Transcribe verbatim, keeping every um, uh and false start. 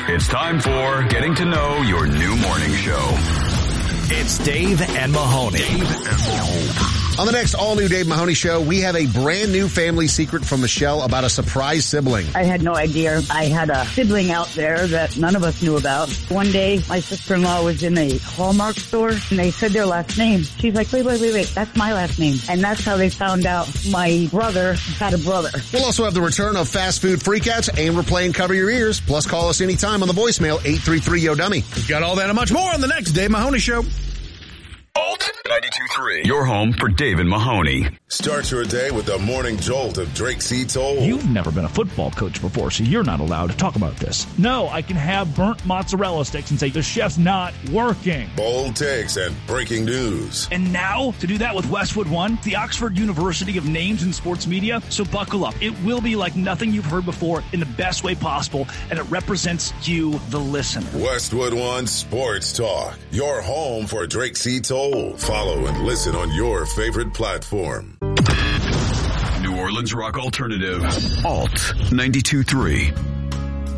It's time for Getting to Know Your New Morning Show. It's Dave and Mahoney. Dave and Mahoney. On the next all-new Dave Mahoney Show, we have a brand new family secret from Michelle about a surprise sibling. I had no idea. I had a sibling out there that none of us knew about. One day, my sister-in-law was in a Hallmark store, and they said their last name. She's like, wait, wait, wait, wait, that's my last name. And that's how they found out my brother had a brother. We'll also have the return of Fast Food Freakouts, and we're playing Cover Your Ears. Plus, call us anytime on the voicemail, eight three three, yo dummy. We've got all that and much more on the next Dave Mahoney Show. Alt ninety-two point three. Your home for Dave and Mahoney. Start your day with the morning jolt of Drake C. Toll. You've never been a football coach before, so you're not allowed to talk about this. No, I can have burnt mozzarella sticks and say the chef's not working. Bold takes and breaking news. And now, to do that with Westwood One, the Oxford University of Names in Sports Media. So buckle up. It will be like nothing you've heard before in the best way possible, and it represents you, the listener. Westwood One Sports Talk. Your home for Drake C. Toll. Follow and listen on your favorite platform. New Orleans Rock Alternative. Alt ninety-two point three.